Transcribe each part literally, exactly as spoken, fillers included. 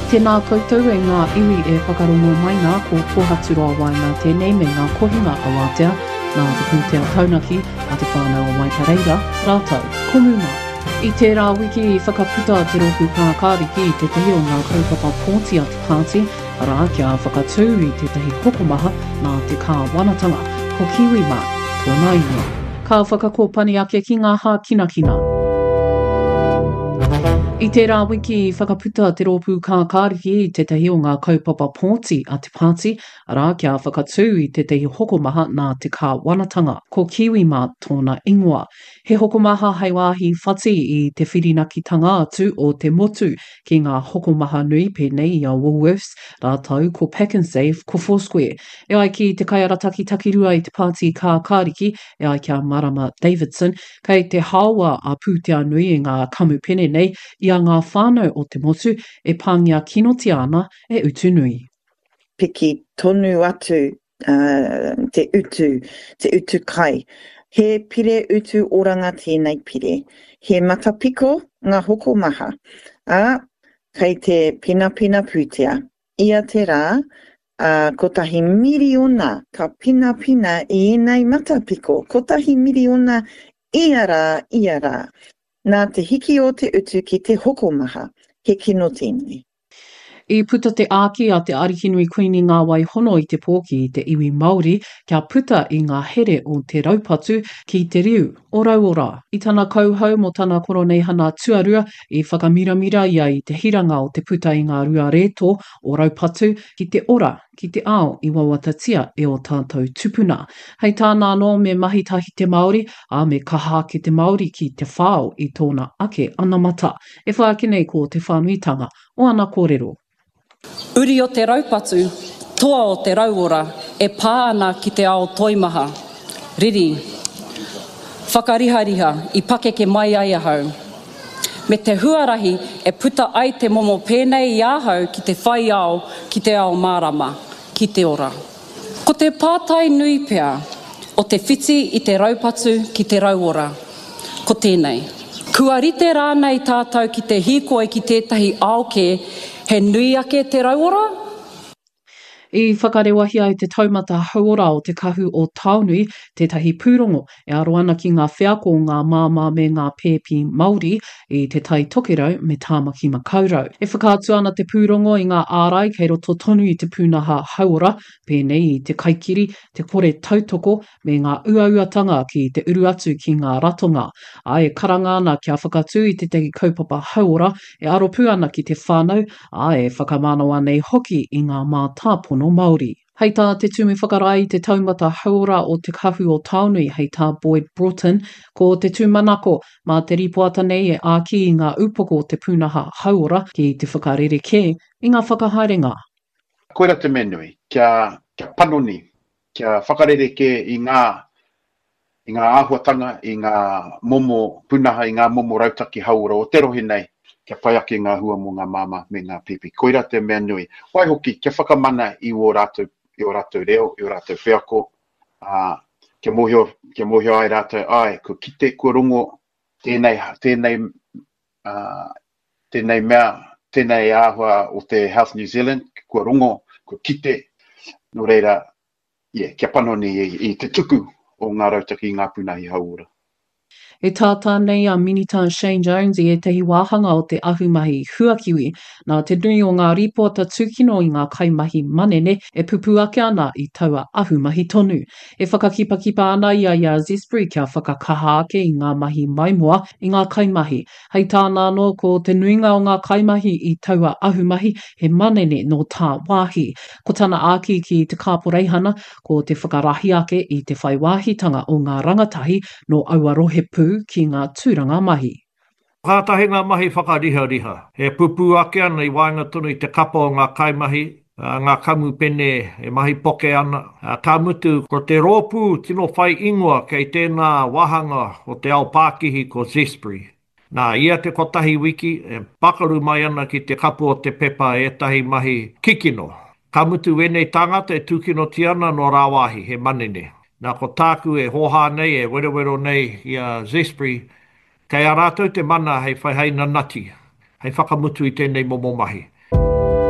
Tēnā koutou e ngā iwi e whakarongo mai ngā ko tōhaturoa wai ngā tēnei me ngā kohinga awatea, nā te pūtea taunaki a te whānau o Maikareira, rātau, komuna. I tērā wiki i whakaputa te roku kākāriki i te tehi o ngā kaupapa pōti a te pāti, arā kia whakatū i te tehi hokomaha nā te kā wanatanga, ko Kiwi mā, tōnā ingoa. Ka whakakōpani ake ki ngā hā kinakina. I tērā wiki i whakaputa te rōpū kākāriki i te tehi o ngā kaupapa pōti a te pāti, arā kia whakatū i te tehi hokomaha nā te kā wanatanga, ko Kiwi mā tōna ingoa. He hokomaha hei wāhi whati i te whirinakitanga atu o te motu ki ngā hokomaha nui pēnei i a Woolworths, rātau ko Pack and Save, ko Foursquare. E ai ki te kaiarataki takirua i te pāti kākāriki, e ai kia Marama Davidson, kei te hawa a pūtea nui i ngā kamupene nei, i a ngā whānau o te motu e pāngia kinotia ana e utu nui. Piki tonu atu uh, te utu, te utu kai. He pire utu oranga tēnei pire. He matapiko ngā hoko maha. A kei te pina pina pūtea. Ia te rā, uh, ko tahi miriona ka pina pina i enei matapiko. Ko tahi miriona ia rā, ia rā. Nā te hiki o te utu ki te hokomaha, he kino tēnei. I puta te āki a te arihinui kuini ngā waihono i te pōki i te iwi Māori, kia puta i ngā here o te raupatu ki te riu, orau ora. I tana kauhau mo tana koronei hana tuarua i whakamiramira ia i te hiranga o te puta i ngā rua reto o raupatu ki te ora, ki te ao i wawatatia e o tātou tupuna. Hei tāna no me mahitahi te Māori, a me kaha ki te Māori ki te whāo i tōna ake anamata. E whaakinei ko te whānuitanga o ana kōrero. Uri o te raupatu, toa o te rauora, e pāana ki te ao toimaha. Riri, whakarihariha i pakeke mai ai ahau. Me te huarahi e puta ai te momo pēnei i ahau ki te whai ao, ki te ao Marama, ki te ora. Ko te pātai nui pea, o te whiti i te raupatu ki te rauora. Ko tēnei. Kua rite rānei tātou ki te hikoe ki tētahi aoke, he nui ake te rauora? I whakarewahi ai te taumata hauora o te kahu o Taunui, tētahi pūrongo e aro ana ki ngā whiako o ngā māmā me ngā pēpi Māori i te tai tokerau me tāmaki makaurau. E whakaatu ana te pūrongo i ngā ārai kei roto tonu i te pūnaha hauora, pēnei i te kaikiri, te kore tautoko me ngā uauatanga ki te uru atu ki ngā ratonga. Ai e karanga ana kia whakatu i te teki kaupapa hauora, e aro pū ana ki te whānau, ai e whakamanawa nei hoki i ngā mātāpono no Māori. Hei tā te tumi whakarai te taumata hauora o te kahu o Taunui hei tā Boyd Broughton, ko te tūmanako mā te ripoata nei e āki i ngā upoko o te pūnaha hauora ki te whakarereke i ngā whakahaerenga. Koera te menui, kia, kia panoni, kia whakarereke i ngā, i ngā āhuatanga, i ngā momo pūnaha, i ngā momo rautaki hauora o te rohi nei. Kia pai ake ngā hua mo ngā māma me ngā pipi. Koira te mea nui. Wai hoki, kia whakamana i o rātou, i o rātou reo, i o rātou whiako. Uh, kia mohio, kia mohio ai rātou ai, ko kite, kua rongo, tēnei, tēnei, uh, tēnei mea, tēnei āhua o te Health New Zealand, kua rongo, kua kite. No reira, yeah, kia panoni i, i te tuku o ngā rautaki i ngā punahi hauora. E tātā nei a Minitan Shane Jones i e tehi wāhanga o te ahumahi huakiwi, nā te nui o ngā ripota tūkino i ngā kaimahi manene e pupu ake ana i taua ahumahi tonu. E whakakipakipa ana ia i a Zespri kia whakakaha ake i ngā mahi maimua i ngā kaimahi. Hei tāna no ko te nuinga o ngā kaimahi i taua ahumahi he manene no tā wāhi. Ko tana āki ki te kāporeihana ko te whakarahi ake i te whaiwāhitanga o ngā rangatahi no Awarohe Pū ki ngā tūranga mahi. Kātahi ngā mahi whakariha riha. He pupu ake ana i wainga tonu i te kapa o ngā kaimahi, uh, ngā kamu pene e mahi poke ana. Uh, ka mutu ko te rōpū tino whai ingoa kei tēnā wahanga o te ao Pākihi ko Zespri. Nā, ia te kotahi wiki, e pakaru mai ana ki te kapu o te pepa e tahi mahi kikino. Ka mutu wenei tangata e tūkino tiana no rāwahi, he manene. Nā ko tāku e hoha nei, e werewero nei i a Zespri, kei a rātou te mana hei whai hei nanati, hei whakamutu i tēnei momo mahi.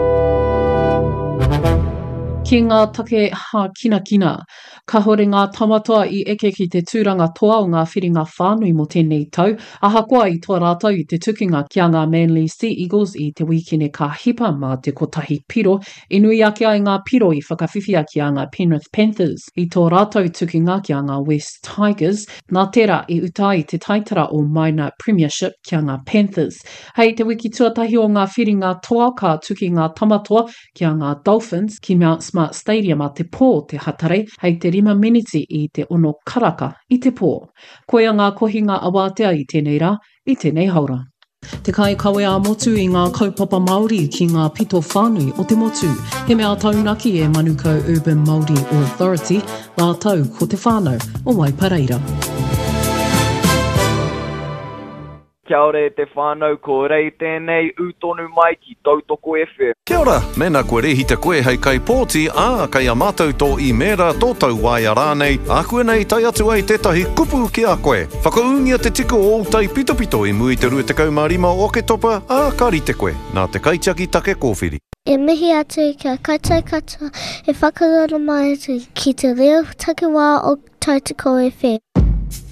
Ki ngā take ha kina kina, ka hore ngā tamatoa i eke ki te tūranga toa o ngā whiringa whānui mo tēnei tau, ahakoa i tō rātou i te tukinga ki a ngā Manly Sea Eagles i te wikine ka hipa mā te kotahi piro, i nui ake ai ngā piro i whakawhiwhia ki a ngā Penrith Panthers, i tō rātou tukinga ki a ngā West Tigers, nā tērā i utai te taitara o Minor Premiership ki a ngā Panthers. Hei te wiki tuatahi o ngā whiringa toa ka tuki ngā tamatoa ki a ngā Dolphins ki Mount Smart Stadium a te pō te hatare, hei te rima miniti i te ono karaka i te pō. Koia ngā kohinga awatea i tēnei rā, i tēnei haura. Te kai kawe a motu i ngā kaupapa Māori ki ngā pito whānui o te motu. He mea taunaki e Manukau Urban Māori Authority, la tau ko te whānau o Waipareira. Kia ora te whānau, ko rei tēnei utonu mai ki Tautoko F M. Kia ora, mena koe rehi te koe hei kai pōti, ā, kai a mātou tō i mera tō tau wai a rānei, a koe nei tai atu ai tētahi kupu ki a koe. Whakaungia te tiko o tai pito pito i mui te rua te kaumārima o ke topa, ā, kari te koe, nā te kaitiaki take kōwhiri. E mihi atu kia kaitai kata, e whakarara mai atu ki te reo takiwā o Tautoko F M.